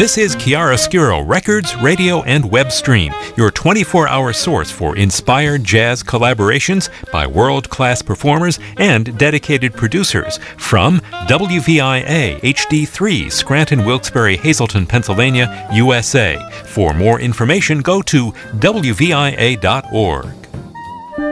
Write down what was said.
This is Chiaroscuro Records, Radio, and Web Stream, your 24-hour source for inspired jazz collaborations by world-class performers and dedicated producers from WVIA HD3, Scranton, Wilkes-Barre, Hazleton, Pennsylvania, USA. For more information, go to WVIA.org.